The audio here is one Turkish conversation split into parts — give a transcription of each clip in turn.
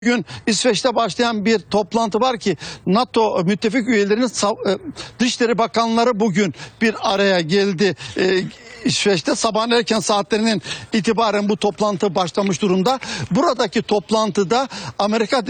Bugün İsveç'te başlayan bir toplantı var ki NATO müttefik üyelerinin Dışişleri Bakanları bugün bir araya geldi. İsveç'te sabahın erken saatlerinin itibaren bu toplantı başlamış durumda. Buradaki toplantıda Amerika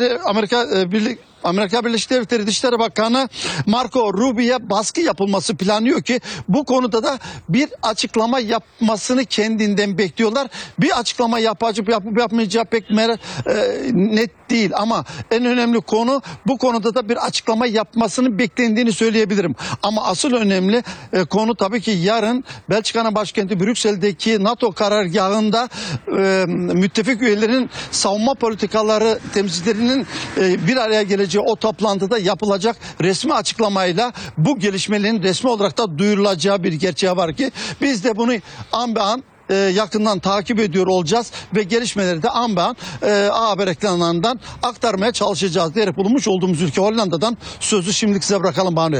Birleşik Devletleri Dışişleri Bakanı Marco Rubio'ya baskı yapılması planlıyor ki bu konuda da bir açıklama yapmasını kendinden bekliyorlar. Bir açıklama yapıp yapmayacağı pek net değil ama en önemli konu bu konuda da bir açıklama yapmasının beklendiğini söyleyebilirim. Ama asıl önemli konu tabii ki yarın Belçika'nın başkenti Brüksel'deki NATO karargahında müttefik üyelerin savunma politikaları temsilcilerinin bir araya geleceği o toplantıda yapılacak resmi açıklamayla bu gelişmelerin resmi olarak da duyurulacağı bir gerçeği var ki biz de bunu an be an yakından takip ediyor olacağız ve gelişmeleri de an be an A Haber ekranlarından aktarmaya çalışacağız diyerek bulunmuş olduğumuz ülke Hollanda'dan sözü şimdilik size bırakalım Manuel.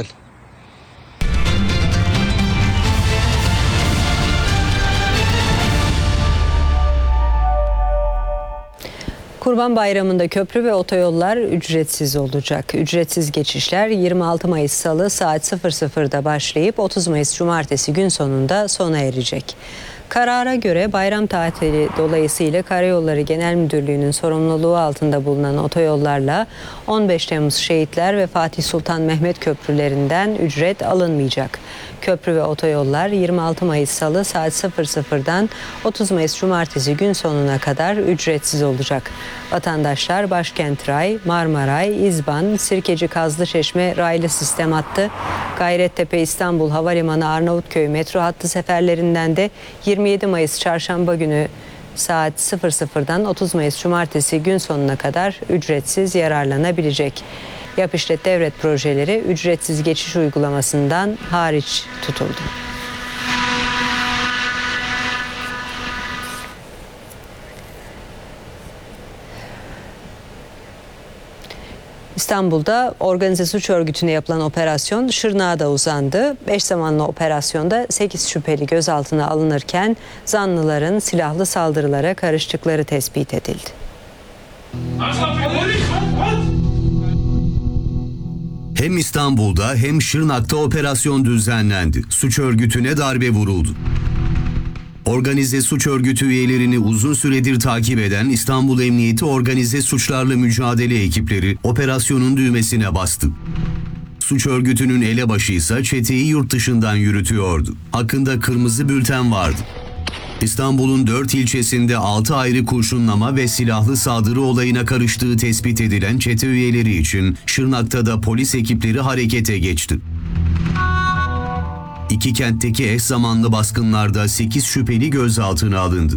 Kurban Bayramı'nda köprü ve otoyollar ücretsiz olacak. Ücretsiz geçişler 26 Mayıs Salı saat 00'da başlayıp 30 Mayıs Cumartesi gün sonunda sona erecek. Karara göre bayram tatili dolayısıyla Karayolları Genel Müdürlüğü'nün sorumluluğu altında bulunan otoyollarla 15 Temmuz Şehitler ve Fatih Sultan Mehmet köprülerinden ücret alınmayacak. Köprü ve otoyollar 26 Mayıs Salı saat 00'dan 30 Mayıs Cumartesi gün sonuna kadar ücretsiz olacak. Vatandaşlar Başkent Ray, Marmaray, İzban, Sirkeci Kazlıçeşme raylı sistem hattı, Gayrettepe İstanbul Havalimanı Arnavutköy metro hattı seferlerinden de 27 Mayıs Çarşamba günü saat 00'dan 30 Mayıs Cumartesi gün sonuna kadar ücretsiz yararlanabilecek. Yap işlet devlet projeleri ücretsiz geçiş uygulamasından hariç tutuldu. İstanbul'da organize suç örgütüne yapılan operasyon Şırnak'a da uzandı. Eş zamanlı operasyonda 8 şüpheli gözaltına alınırken zanlıların silahlı saldırılara karıştıkları tespit edildi. Hem İstanbul'da hem Şırnak'ta operasyon düzenlendi. Suç örgütüne darbe vuruldu. Organize suç örgütü üyelerini uzun süredir takip eden İstanbul Emniyeti Organize Suçlarla Mücadele ekipleri operasyonun düğmesine bastı. Suç örgütünün elebaşı ise çeteyi yurt dışından yürütüyordu. Hakkında kırmızı bülten vardı. İstanbul'un 4 ilçesinde 6 ayrı kurşunlama ve silahlı saldırı olayına karıştığı tespit edilen çete üyeleri için Şırnak'ta da polis ekipleri harekete geçti. İki kentteki eş zamanlı baskınlarda 8 şüpheli gözaltına alındı.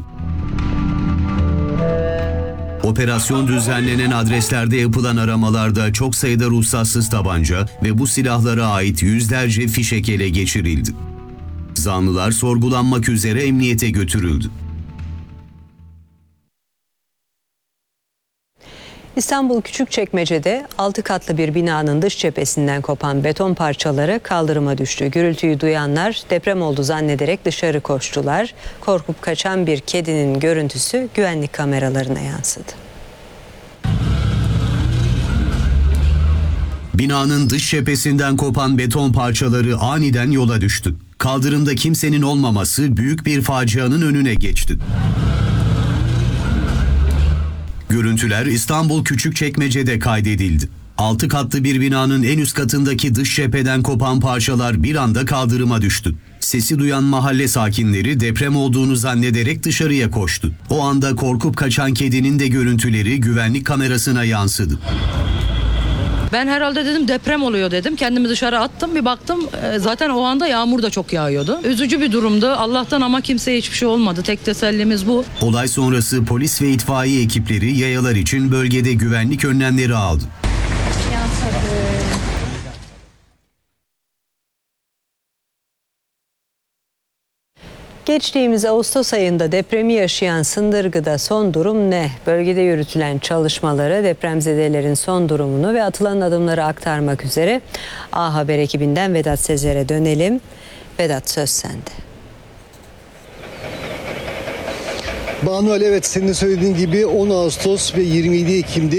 Operasyon düzenlenen adreslerde yapılan aramalarda çok sayıda ruhsatsız tabanca ve bu silahlara ait yüzlerce fişek ele geçirildi. Zanlılar sorgulanmak üzere emniyete götürüldü. İstanbul Küçükçekmece'de 6 katlı bir binanın dış cephesinden kopan beton parçaları kaldırıma düştü. Gürültüyü duyanlar deprem oldu zannederek dışarı koştular. Korkup kaçan bir kedinin görüntüsü güvenlik kameralarına yansıdı. Binanın dış cephesinden kopan beton parçaları aniden yola düştü. Kaldırımda kimsenin olmaması büyük bir facianın önüne geçti. Görüntüler İstanbul Küçükçekmece'de kaydedildi. 6 katlı bir binanın en üst katındaki dış cepheden kopan parçalar bir anda kaldırıma düştü. Sesi duyan mahalle sakinleri deprem olduğunu zannederek dışarıya koştu. O anda korkup kaçan kedinin de görüntüleri güvenlik kamerasına yansıdı. Ben herhalde dedim deprem oluyor dedim. Kendimi dışarı attım, bir baktım zaten o anda yağmur da çok yağıyordu. Üzücü bir durumdu. Allah'tan ama kimseye hiçbir şey olmadı. Tek tesellimiz bu. Olay sonrası polis ve itfaiye ekipleri yayalar için bölgede güvenlik önlemleri aldı. Geçtiğimiz Ağustos ayında depremi yaşayan Sındırgı'da son durum ne? Bölgede yürütülen çalışmaları, depremzedelerin son durumunu ve atılan adımları aktarmak üzere A Haber ekibinden Vedat Sezer'e dönelim. Vedat, söz sende. Banu Ali, evet, senin de söylediğin gibi 10 Ağustos ve 27 Ekim'de